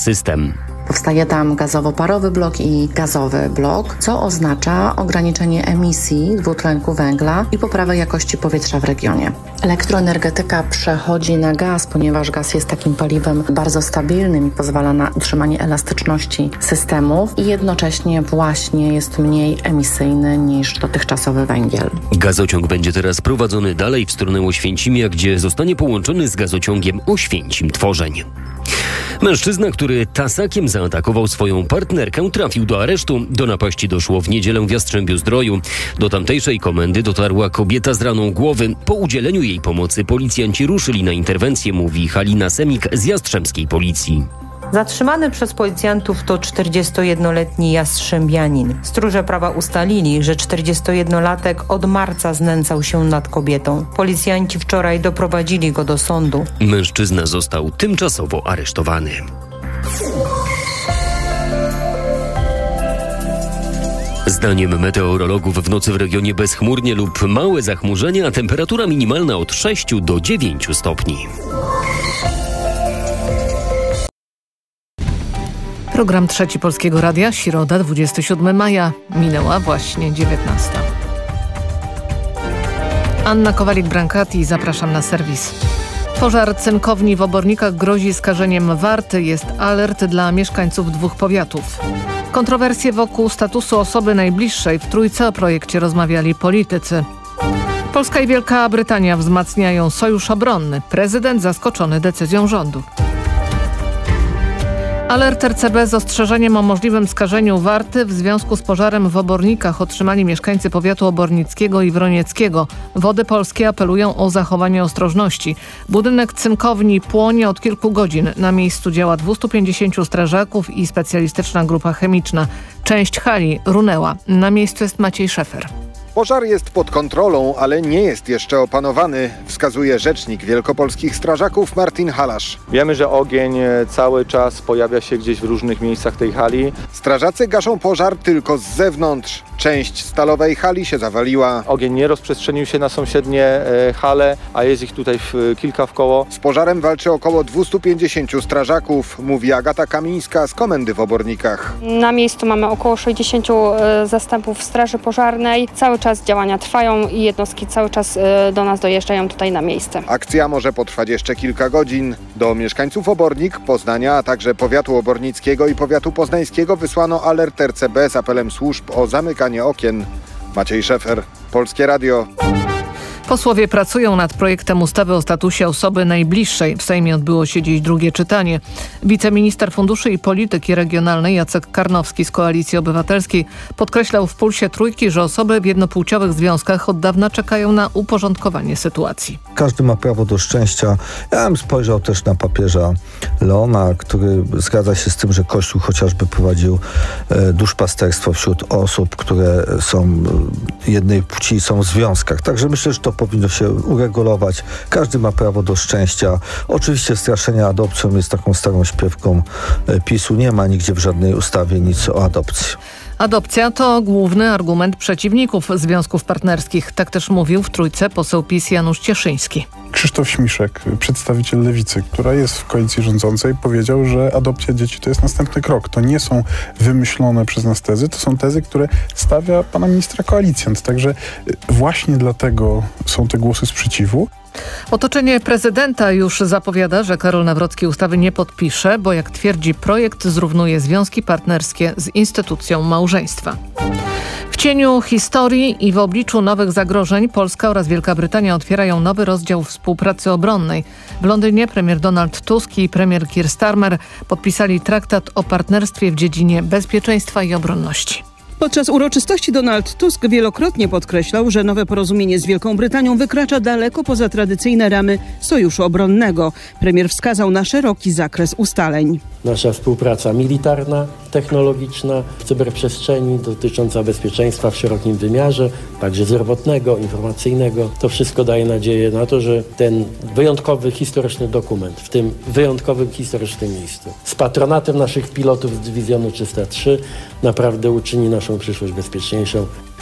system. Powstaje tam gazowo-parowy blok i gazowy blok, co oznacza ograniczenie emisji dwutlenku węgla i poprawę jakości powietrza w regionie. Elektroenergetyka przechodzi na gaz, ponieważ gaz jest takim paliwem bardzo stabilnym i pozwala na utrzymanie elastyczności systemów i jednocześnie właśnie jest mniej emisyjny niż dotychczasowy węgiel. Gazociąg będzie teraz prowadzony dalej w stronę Oświęcimia, gdzie zostanie połączony z gazociągiem Oświęcim-Tworzeń. Mężczyzna, który tasakiem zaatakował swoją partnerkę, trafił do aresztu. Do napaści doszło w niedzielę w Jastrzębiu-Zdroju. Do tamtejszej komendy dotarła kobieta z raną głowy. Po udzieleniu jej pomocy policjanci ruszyli na interwencję, mówi Halina Semik z jastrzębskiej policji. Zatrzymany przez policjantów to 41-letni jastrzębianin. Stróże prawa ustalili, że 41-latek od marca znęcał się nad kobietą. Policjanci wczoraj doprowadzili go do sądu. Mężczyzna został tymczasowo aresztowany. Zdaniem meteorologów w nocy w regionie bezchmurnie lub małe zachmurzenie, a temperatura minimalna od 6 do 9 stopni. Program Trzeci Polskiego Radia, środa, 27 maja. Minęła właśnie 19. Anna Kowalik-Brankati, zapraszam na serwis. Pożar cynkowni w Obornikach grozi skażeniem warty. Jest alert dla mieszkańców 2 powiatów. Kontrowersje wokół statusu osoby najbliższej. W Trójce o projekcie rozmawiali politycy. Polska i Wielka Brytania wzmacniają sojusz obronny. Prezydent zaskoczony decyzją rządu. Alert RCB z ostrzeżeniem o możliwym skażeniu warty w związku z pożarem w Obornikach otrzymali mieszkańcy powiatu obornickiego i wronieckiego. Wody Polskie apelują o zachowanie ostrożności. Budynek cynkowni płonie od kilku godzin. Na miejscu działa 250 strażaków i specjalistyczna grupa chemiczna. Część hali runęła. Na miejscu jest Maciej Szefer. Pożar jest pod kontrolą, ale nie jest jeszcze opanowany, wskazuje rzecznik wielkopolskich strażaków Martin Halasz. Wiemy, że ogień cały czas pojawia się gdzieś w różnych miejscach tej hali. Strażacy gaszą pożar tylko z zewnątrz. Część stalowej hali się zawaliła. Ogień nie rozprzestrzenił się na sąsiednie hale, a jest ich tutaj kilka wkoło. Z pożarem walczy około 250 strażaków, mówi Agata Kamińska z komendy w Obornikach. Na miejscu mamy około 60 zastępów straży pożarnej. Cały czas działania trwają i jednostki cały czas do nas dojeżdżają tutaj na miejsce. Akcja może potrwać jeszcze kilka godzin. Do mieszkańców Obornik, Poznania, a także powiatu obornickiego i powiatu poznańskiego wysłano alert RCB z apelem służb o zamykanie okien. Maciej Szefer, Polskie Radio. Posłowie pracują nad projektem ustawy o statusie osoby najbliższej. W Sejmie odbyło się dziś drugie czytanie. Wiceminister Funduszy i Polityki Regionalnej Jacek Karnowski z Koalicji Obywatelskiej podkreślał w Pulsie Trójki, że osoby w jednopłciowych związkach od dawna czekają na uporządkowanie sytuacji. Każdy ma prawo do szczęścia. Ja bym spojrzał też na papieża Leona, który zgadza się z tym, że Kościół chociażby prowadził duszpasterstwo wśród osób, które są jednej płci, są w związkach. Także myślę, że to powinno się uregulować. Każdy ma prawo do szczęścia. Oczywiście straszenie adopcją jest taką starą śpiewką PiS-u. Nie ma nigdzie w żadnej ustawie nic o adopcji. Adopcja to główny argument przeciwników związków partnerskich. Tak też mówił w Trójce poseł PiS Janusz Cieszyński. Krzysztof Śmiszek, przedstawiciel Lewicy, która jest w koalicji rządzącej, powiedział, że adopcja dzieci to jest następny krok. To nie są wymyślone przez nas tezy, to są tezy, które stawia pana ministra koalicjant. Także właśnie dlatego są te głosy sprzeciwu. Otoczenie prezydenta już zapowiada, że Karol Nawrocki ustawy nie podpisze, bo jak twierdzi projekt zrównuje związki partnerskie z instytucją małżeństwa. W cieniu historii i w obliczu nowych zagrożeń Polska oraz Wielka Brytania otwierają nowy rozdział współpracy obronnej. W Londynie premier Donald Tusk i premier Keir Starmer podpisali traktat o partnerstwie w dziedzinie bezpieczeństwa i obronności. Podczas uroczystości Donald Tusk wielokrotnie podkreślał, że nowe porozumienie z Wielką Brytanią wykracza daleko poza tradycyjne ramy sojuszu obronnego. Premier wskazał na szeroki zakres ustaleń. Nasza współpraca militarna, technologiczna, w cyberprzestrzeni dotycząca bezpieczeństwa w szerokim wymiarze, także zdrowotnego, informacyjnego. To wszystko daje nadzieję na to, że ten wyjątkowy historyczny dokument w tym wyjątkowym historycznym miejscu z patronatem naszych pilotów z Dywizjonu 303 naprawdę uczyni naszą przyszłość bezpieczniejszą.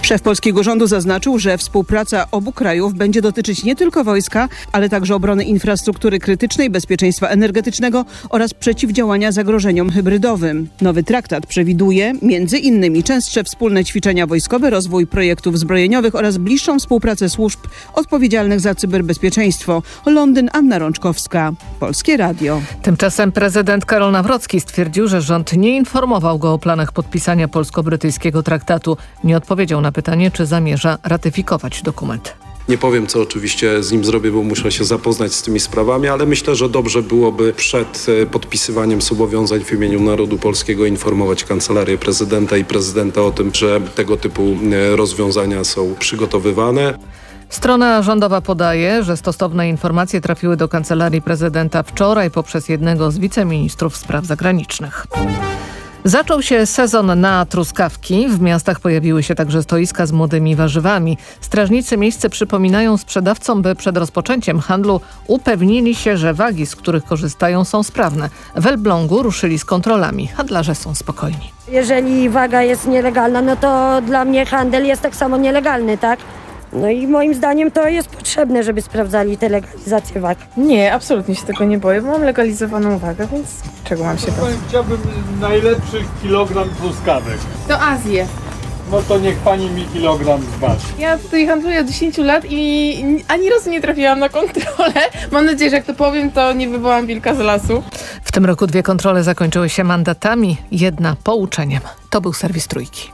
Szef polskiego rządu zaznaczył, że współpraca obu krajów będzie dotyczyć nie tylko wojska, ale także obrony infrastruktury krytycznej, bezpieczeństwa energetycznego oraz przeciwdziałania zagrożeniom hybrydowym. Nowy traktat przewiduje m.in. częstsze wspólne ćwiczenia wojskowe, rozwój projektów zbrojeniowych oraz bliższą współpracę służb odpowiedzialnych za cyberbezpieczeństwo. Londyn, Anna Rączkowska, Polskie Radio. Tymczasem prezydent Karol Nawrocki stwierdził, że rząd nie informował go o planach podpisania polsko-brytyjskiego traktatu. Nie odpowiedział na pytanie, czy zamierza ratyfikować dokument. Nie powiem, co oczywiście z nim zrobię, bo muszę się zapoznać z tymi sprawami, ale myślę, że dobrze byłoby przed podpisywaniem zobowiązań w imieniu narodu polskiego informować Kancelarię Prezydenta i prezydenta o tym, że tego typu rozwiązania są przygotowywane. Strona rządowa podaje, że stosowne informacje trafiły do Kancelarii Prezydenta wczoraj poprzez jednego z wiceministrów spraw zagranicznych. Zaczął się sezon na truskawki. W miastach pojawiły się także stoiska z młodymi warzywami. Strażnicy miejscy przypominają sprzedawcom, by przed rozpoczęciem handlu upewnili się, że wagi, z których korzystają, są sprawne. W Elblągu ruszyli z kontrolami. Handlarze są spokojni. Jeżeli waga jest nielegalna, no to dla mnie handel jest tak samo nielegalny, tak? No i moim zdaniem to jest potrzebne, żeby sprawdzali tę legalizację wag. Nie, absolutnie się tego nie boję, bo mam legalizowaną wagę, więc czego mam się bać? Chciałbym najlepszych kilogram truskawek. To Azję. No to niech pani mi kilogram zważy. Ja tutaj handluję od 10 lat i ani razu nie trafiłam na kontrolę. Mam nadzieję, że jak to powiem, to nie wywołam wilka z lasu. W tym roku 2 kontrole zakończyły się mandatami, 1 pouczeniem. To był serwis Trójki.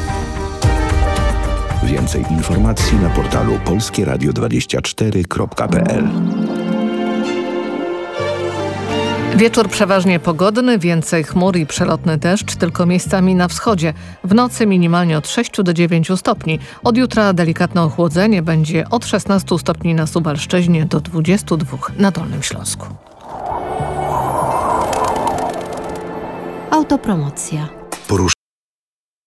Więcej informacji na portalu polskieradio24.pl. Wieczór przeważnie pogodny, więcej chmur i przelotny deszcz, tylko miejscami na wschodzie. W nocy minimalnie od 6 do 9 stopni. Od jutra delikatne ochłodzenie, będzie od 16 stopni na Suwalszczyźnie do 22 na Dolnym Śląsku. Autopromocja.